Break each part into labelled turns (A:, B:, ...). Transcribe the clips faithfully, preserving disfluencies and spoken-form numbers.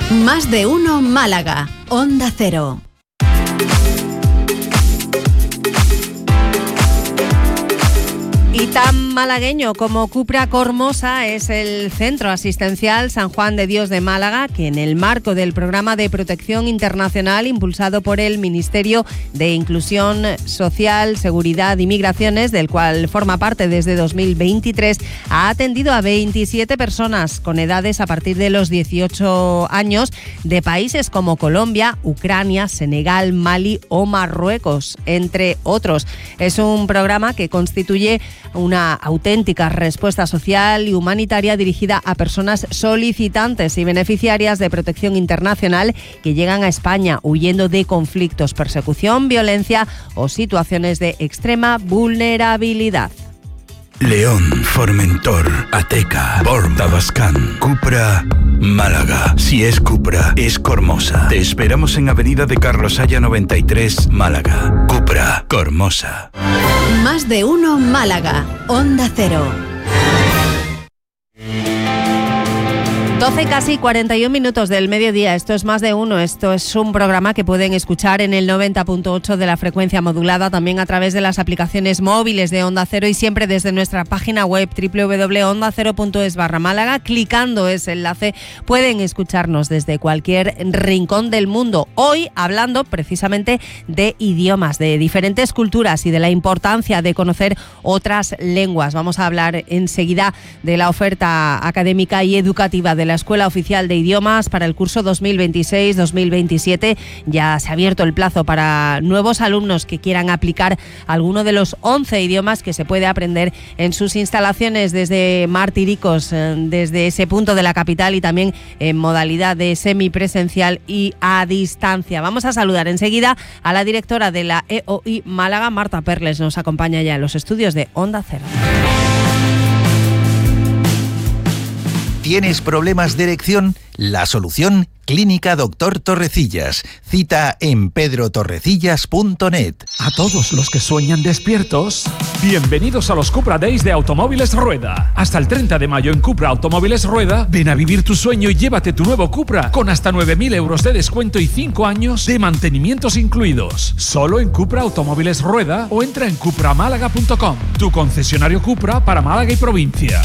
A: Más de uno Málaga, Onda Cero.
B: Y tan malagueño como Cupra Cormosa es el Centro Asistencial San Juan de Dios de Málaga, que en el marco del Programa de Protección Internacional impulsado por el Ministerio de Inclusión Social, Seguridad y Migraciones, del cual forma parte desde dos mil veintitrés, ha atendido a veintisiete personas con edades a partir de los dieciocho años de países como Colombia, Ucrania, Senegal, Mali o Marruecos, entre otros. Es un programa que constituye una auténtica respuesta social y humanitaria dirigida a personas solicitantes y beneficiarias de protección internacional que llegan a España huyendo de conflictos, persecución, violencia o situaciones de extrema vulnerabilidad.
C: León, Formentor, Ateca, Borm, Tabascan, Cupra, Málaga. Si es Cupra, es Cormosa. Te esperamos en Avenida de Carlos Haya noventa y tres, Málaga. Cupra, Cormosa.
A: Más de uno Málaga, Onda Cero.
B: doce casi cuarenta y un minutos del mediodía. Esto es Más de Uno. Esto es un programa que pueden escuchar en el noventa punto ocho de la frecuencia modulada, también a través de las aplicaciones móviles de Onda Cero y siempre desde nuestra página web doble u doble u doble u punto onda cero punto es barra Málaga. Clicando ese enlace pueden escucharnos desde cualquier rincón del mundo. Hoy hablando precisamente de idiomas, de diferentes culturas y de la importancia de conocer otras lenguas. Vamos a hablar enseguida de la oferta académica y educativa de la Escuela Oficial de Idiomas para el curso dos mil veintiséis dos mil veintisiete. Ya se ha abierto el plazo para nuevos alumnos que quieran aplicar alguno de los once idiomas que se puede aprender en sus instalaciones desde Martiricos, desde ese punto de la capital, y también en modalidad de semipresencial y a distancia. Vamos a saludar enseguida a la directora de la E O I Málaga, Marta Perles. Nos acompaña ya en los estudios de Onda Cero.
D: ¿Tienes problemas de erección? La solución, Clínica Doctor Torrecillas. Cita en pedro torrecillas punto net.
E: A todos los que sueñan despiertos, bienvenidos a los Cupra Days de Automóviles Rueda. Hasta el treinta de mayo en Cupra Automóviles Rueda, ven a vivir tu sueño y llévate tu nuevo Cupra con hasta nueve mil euros de descuento y cinco años de mantenimientos incluidos. Solo en Cupra Automóviles Rueda o entra en cupra málaga punto com, tu concesionario Cupra para Málaga y provincia.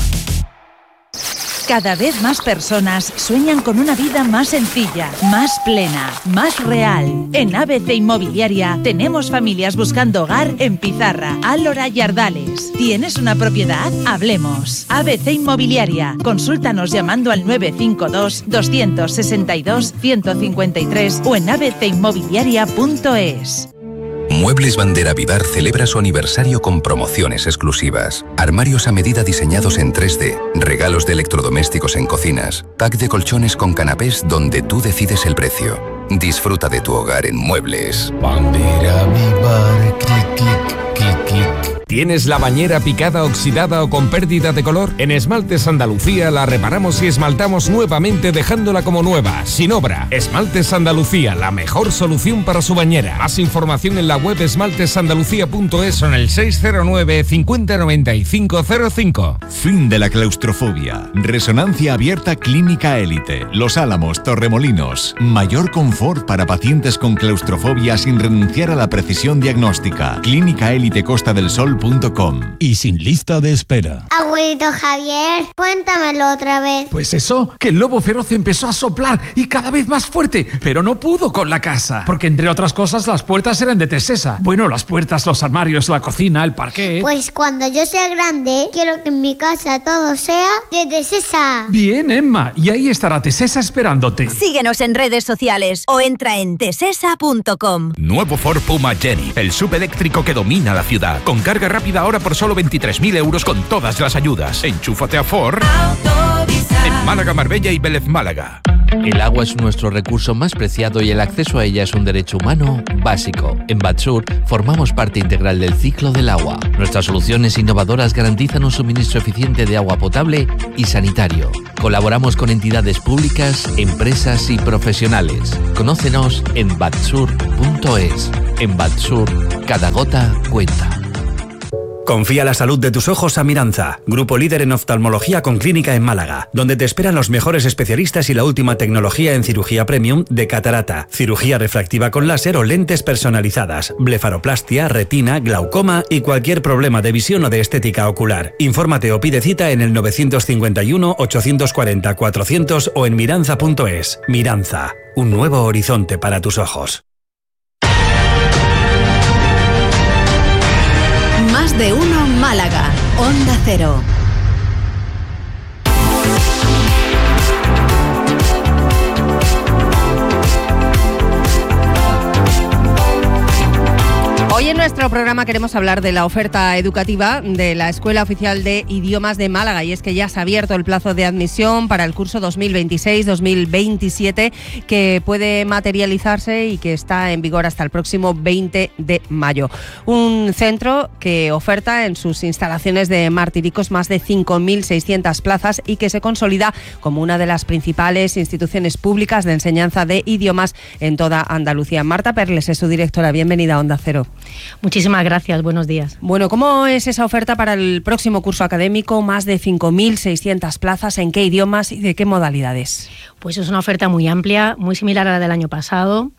F: Cada vez más personas sueñan con una vida más sencilla, más plena, más real. En A B C Inmobiliaria tenemos familias buscando hogar en Pizarra, Álora y Ardales. ¿Tienes una propiedad? Hablemos. A B C Inmobiliaria. Consúltanos llamando al nueve cinco dos, dos seis dos, uno cinco tres o en a b c inmobiliaria punto es.
G: Muebles Bandera Vivar celebra su aniversario con promociones exclusivas. Armarios a medida diseñados en tres D, regalos de electrodomésticos en cocinas, pack de colchones con canapés donde tú decides el precio. Disfruta de tu hogar en Muebles
H: Bandera Vivar, clic, clic, clic, clic.
I: ¿Tienes la bañera picada, oxidada o con pérdida de color? En Esmaltes Andalucía la reparamos y esmaltamos nuevamente dejándola como nueva, sin obra. Esmaltes Andalucía, la mejor solución para su bañera. Más información en la web esmaltes andalucía punto es o en el seis cero nueve, cincuenta, noventa y cinco cero cinco.
J: Fin de la claustrofobia. Resonancia abierta clínica élite. Los Álamos, Torremolinos. Mayor confort para pacientes con claustrofobia sin renunciar a la precisión diagnóstica. Clínica élite Costa del Sol. Y sin lista de espera.
K: Abuelito Javier, cuéntamelo otra vez.
E: Pues eso, que el lobo feroz empezó a soplar y cada vez más fuerte, pero no pudo con la casa, porque entre otras cosas las puertas eran de Tesesa. Bueno, las puertas, los armarios, la cocina, el parquet.
K: Pues cuando yo sea grande, quiero que en mi casa todo sea de Tesesa.
E: Bien, Emma, y ahí estará Tesesa esperándote.
F: Síguenos en redes sociales o entra en tesesa punto com.
L: Nuevo Ford Puma Jenny, el subeléctrico que domina la ciudad, con carga rápida ahora por solo veintitrés mil euros con todas las ayudas. Enchúfate a Ford en Málaga, Marbella y Vélez Málaga.
M: El agua es nuestro recurso más preciado y el acceso a ella es un derecho humano básico. En Batsur formamos parte integral del ciclo del agua. Nuestras soluciones innovadoras garantizan un suministro eficiente de agua potable y sanitario. Colaboramos con entidades públicas, empresas y profesionales. Conócenos en batsur punto es. En Batsur, cada gota cuenta.
N: Confía la salud de tus ojos a Miranza, grupo líder en oftalmología con clínica en Málaga, donde te esperan los mejores especialistas y la última tecnología en cirugía premium de catarata, cirugía refractiva con láser o lentes personalizadas, blefaroplastia, retina, glaucoma y cualquier problema de visión o de estética ocular. Infórmate o pide cita en el nueve cinco uno, ocho cuatro cero, cuatrocientos o en miranza punto es. Miranza, un nuevo horizonte para tus ojos.
A: Más de uno Málaga, Onda Cero.
B: Hoy en nuestro programa queremos hablar de la oferta educativa de la Escuela Oficial de Idiomas de Málaga, y es que ya se ha abierto el plazo de admisión para el curso dos mil veintiséis dos mil veintisiete, que puede materializarse y que está en vigor hasta el próximo veinte de mayo. Un centro que oferta en sus instalaciones de Martiricos más de cinco mil seiscientas plazas y que se consolida como una de las principales instituciones públicas de enseñanza de idiomas en toda Andalucía. Marta Perles es su directora. Bienvenida a Onda Cero.
O: Muchísimas gracias, buenos días.
B: Bueno, ¿cómo es esa oferta para el próximo curso académico? Más de cinco mil seiscientas plazas, ¿en qué idiomas y de qué modalidades?
O: Pues es una oferta muy amplia, muy similar a la del año pasado.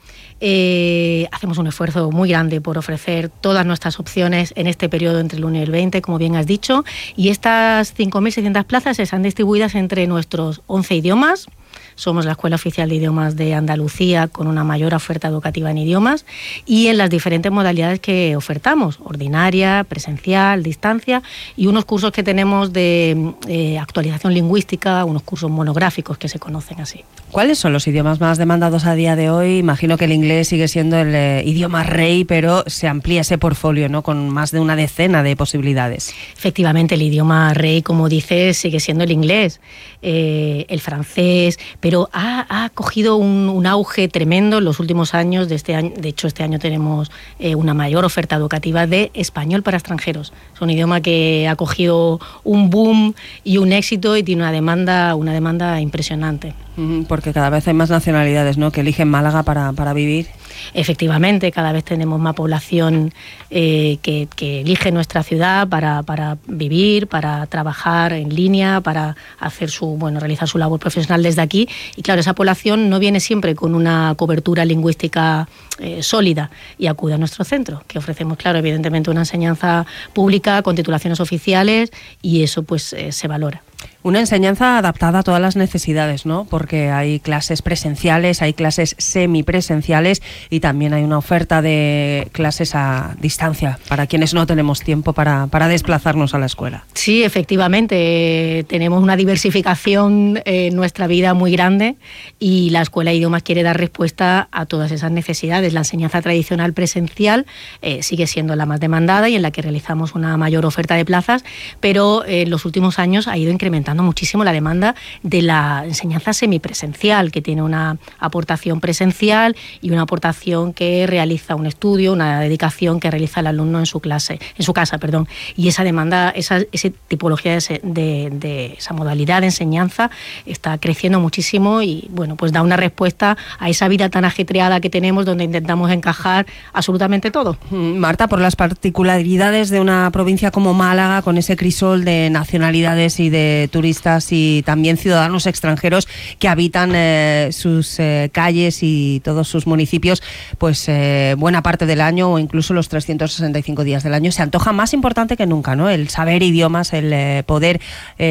O: Eh, hacemos un esfuerzo muy grande por ofrecer todas nuestras opciones en este periodo entre el uno y el veinte, como bien has dicho, y estas cinco mil seiscientas plazas están distribuidas entre nuestros once idiomas. Somos la Escuela Oficial de Idiomas de Andalucía con una mayor oferta educativa en idiomas y en las diferentes modalidades que ofertamos, ordinaria, presencial, distancia, y unos cursos que tenemos de eh, actualización lingüística, unos cursos monográficos que se conocen así.
B: ¿Cuáles son los idiomas más demandados a día de hoy? Imagino que el inglés sigue siendo el eh, idioma rey, pero se amplía ese portfolio, ¿no?, con más de una decena de posibilidades.
O: Efectivamente, el idioma rey, como dices, sigue siendo el inglés, eh, el francés, pero ha, ha cogido un, un auge tremendo en los últimos años. De, este año, de hecho, este año tenemos eh, una mayor oferta educativa de español para extranjeros. Es un idioma que ha cogido un boom y un éxito y tiene una demanda, una demanda impresionante.
B: Porque cada vez hay más nacionalidades, ¿no?, que eligen Málaga para, para vivir.
O: Efectivamente, cada vez tenemos más población eh, que, que elige nuestra ciudad para, para vivir, para trabajar en línea, para hacer su, bueno, realizar su labor profesional desde aquí. Y claro, esa población no viene siempre con una cobertura lingüística eh, sólida y acude a nuestro centro, que ofrecemos, claro, evidentemente una enseñanza pública con titulaciones oficiales, y eso pues eh, se valora.
B: Una enseñanza adaptada a todas las necesidades, ¿no? Porque hay clases presenciales, hay clases semipresenciales y también hay una oferta de clases a distancia para quienes no tenemos tiempo para, para desplazarnos a la escuela.
O: Sí, efectivamente, eh, tenemos una diversificación en nuestra vida muy grande y la Escuela de Idiomas quiere dar respuesta a todas esas necesidades. La enseñanza tradicional presencial eh, sigue siendo la más demandada y en la que realizamos una mayor oferta de plazas, pero eh, en los últimos años ha ido incrementando muchísimo la demanda de la enseñanza semipresencial, que tiene una aportación presencial y una aportación que realiza un estudio, una dedicación que realiza el alumno en su clase, en su casa, perdón. Y esa demanda, esa, esa tipología de, de, de esa modalidad de enseñanza está creciendo muchísimo y bueno, pues da una respuesta a esa vida tan ajetreada que tenemos, donde intentamos encajar absolutamente todo.
B: Marta, por las particularidades de una provincia como Málaga, con ese crisol de nacionalidades y de turistas y también ciudadanos extranjeros que habitan eh, sus eh, calles y todos sus municipios, pues eh, buena parte del año o incluso los trescientos sesenta y cinco días del año, se antoja más importante que nunca, ¿no?, el saber idiomas, el eh, poder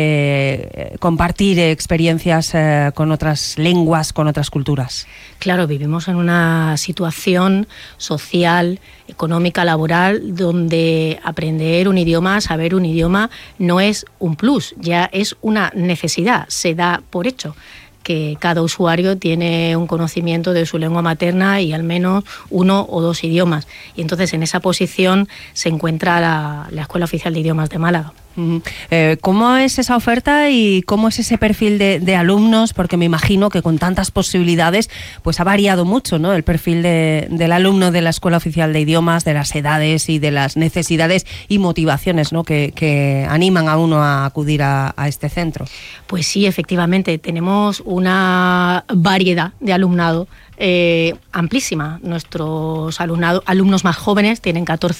B: eh, compartir experiencias eh, con otras lenguas, con otras culturas.
O: Claro, vivimos en una situación social, económica, laboral, donde aprender un idioma, saber un idioma, no es un plus, ya es una necesidad, se da por hecho que cada usuario tiene un conocimiento de su lengua materna y al menos uno o dos idiomas. Y entonces en esa posición se encuentra la, la Escuela Oficial de Idiomas de Málaga.
B: Uh-huh. Eh, ¿Cómo es esa oferta y cómo es ese perfil de, de alumnos? Porque me imagino que con tantas posibilidades pues ha variado mucho, ¿no?, el perfil de, del alumno de la Escuela Oficial de Idiomas, de las edades y de las necesidades y motivaciones, ¿no?, que, que animan a uno a acudir a, a este centro.
O: Pues sí, efectivamente, tenemos una variedad de alumnado Eh, amplísima. Nuestros alumnado, alumnos más jóvenes tienen catorce